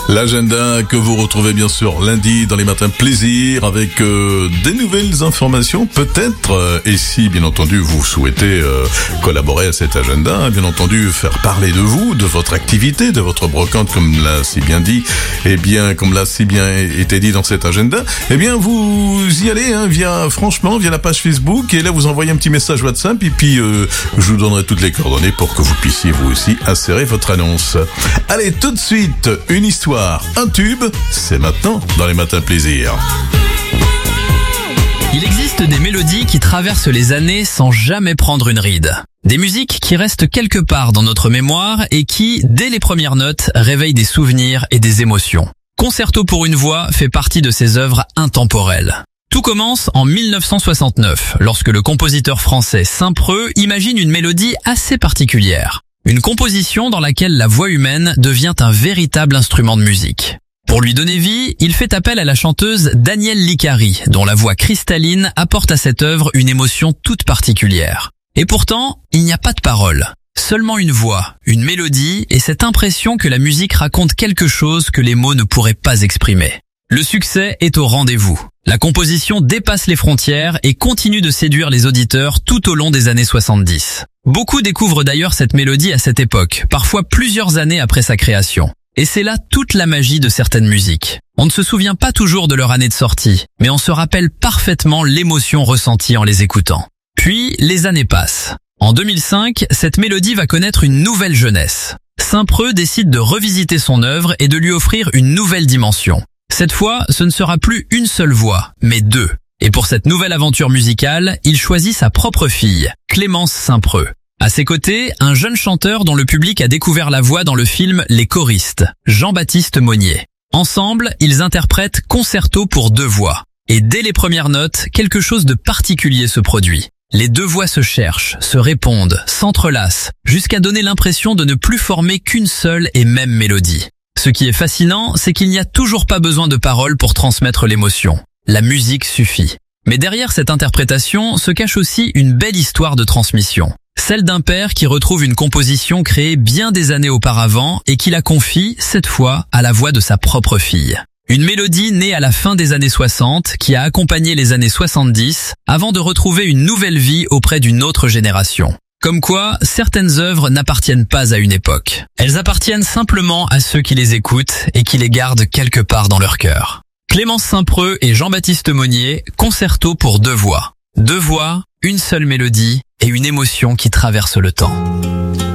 L'agenda que vous retrouvez bien sûr lundi dans les matins plaisir avec des nouvelles informations peut-être et si bien entendu vous souhaitez collaborer à cet agenda, bien entendu faire parler de vous, de votre activité, de votre brocante comme l'a si bien dit et bien comme l'a si bien été dit dans cet agenda, eh bien vous y allez via la page Facebook et là vous envoyez un petit message WhatsApp et puis je vous donnerai toutes les coordonnées pour que vous puissiez vous aussi insérer votre annonce. Allez, tout de suite, une histoire, un tube, c'est maintenant dans les matins plaisir. Il existe des mélodies qui traversent les années sans jamais prendre une ride. Des musiques qui restent quelque part dans notre mémoire et qui, dès les premières notes, réveillent des souvenirs et des émotions. Concerto pour une voix fait partie de ces œuvres intemporelles. Tout commence en 1969, lorsque le compositeur français Saint-Preux imagine une mélodie assez particulière. Une composition dans laquelle la voix humaine devient un véritable instrument de musique. Pour lui donner vie, il fait appel à la chanteuse Danielle Licari, dont la voix cristalline apporte à cette œuvre une émotion toute particulière. Et pourtant, il n'y a pas de paroles. Seulement une voix, une mélodie et cette impression que la musique raconte quelque chose que les mots ne pourraient pas exprimer. Le succès est au rendez-vous. La composition dépasse les frontières et continue de séduire les auditeurs tout au long des années 70. Beaucoup découvrent d'ailleurs cette mélodie à cette époque, parfois plusieurs années après sa création. Et c'est là toute la magie de certaines musiques. On ne se souvient pas toujours de leur année de sortie, mais on se rappelle parfaitement l'émotion ressentie en les écoutant. Puis, les années passent. En 2005, cette mélodie va connaître une nouvelle jeunesse. Saint-Preux décide de revisiter son œuvre et de lui offrir une nouvelle dimension. Cette fois, ce ne sera plus une seule voix, mais deux. Et pour cette nouvelle aventure musicale, il choisit sa propre fille, Clémence Saint-Preux. À ses côtés, un jeune chanteur dont le public a découvert la voix dans le film Les Choristes, Jean-Baptiste Monnier. Ensemble, ils interprètent Concerto pour deux voix. Et dès les premières notes, quelque chose de particulier se produit. Les deux voix se cherchent, se répondent, s'entrelacent, jusqu'à donner l'impression de ne plus former qu'une seule et même mélodie. Ce qui est fascinant, c'est qu'il n'y a toujours pas besoin de paroles pour transmettre l'émotion. La musique suffit. Mais derrière cette interprétation se cache aussi une belle histoire de transmission. Celle d'un père qui retrouve une composition créée bien des années auparavant et qui la confie, cette fois, à la voix de sa propre fille. Une mélodie née à la fin des années 60 qui a accompagné les années 70 avant de retrouver une nouvelle vie auprès d'une autre génération. Comme quoi, certaines œuvres n'appartiennent pas à une époque. Elles appartiennent simplement à ceux qui les écoutent et qui les gardent quelque part dans leur cœur. Clémence Saint-Preux et Jean-Baptiste Monnier, Concerto pour deux voix. Deux voix, une seule mélodie et une émotion qui traverse le temps.